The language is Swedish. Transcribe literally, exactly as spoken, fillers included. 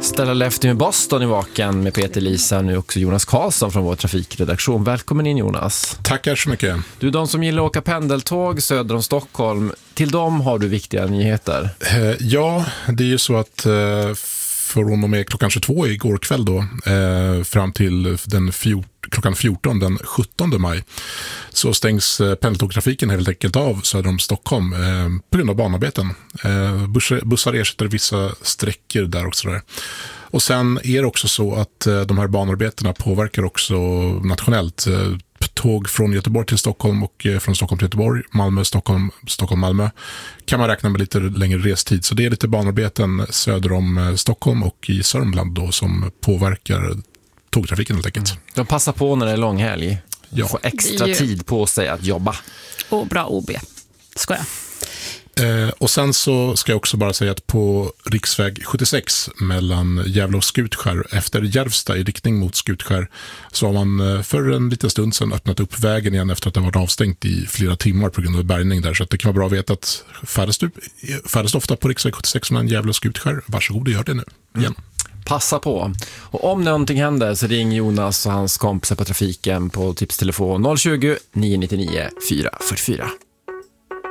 Ställa Lefty med Boston i vaken med Peter Lisa, nu också Jonas Karlsson från vår trafikredaktion. Välkommen in, Jonas. Tackar så mycket. Du, de som gillar att åka pendeltåg söder om Stockholm, till dem har du viktiga nyheter. Eh, ja, det är ju så att eh, från och med klockan tjugotvå igår kväll då, eh, fram till den fjorton, klockan fjorton den sjuttonde maj, så stängs eh, pendeltågtrafiken helt enkelt av söder om Stockholm eh, på grund av banarbeten. Eh, bussar, bussar ersätter vissa sträckor där också där. Och sen är det också så att eh, de här banarbetena påverkar också nationellt. Eh, tåg från Göteborg till Stockholm och eh, från Stockholm till Göteborg, Malmö, Stockholm, Stockholm, Malmö, kan man räkna med lite längre restid. Så det är lite banarbeten söder om eh, Stockholm och i Sörmland då som påverkar tågtrafiken helt enkelt. Mm. De passar på när det är långhelg. Ja. Får extra ju... tid på sig att jobba. Och bra O B. Ska jag. Eh, och sen så ska jag också bara säga att på riksväg sjuttiosex mellan Gävle och Skutskär efter Järvsta i riktning mot Skutskär, så har man för en liten stund sedan öppnat upp vägen igen efter att det varit avstängt i flera timmar på grund av bärgning där. Så att det kan vara bra att veta att färdas du färdas ofta på riksväg sjuttiosex mellan Gävle och Skutskär, varsågod och gör det nu igen. Mm. Passa på. Och om någonting händer så ring Jonas och hans kompisar på trafiken på tipstelefon noll tjugo, nio nio nio, fyra fyra fyra.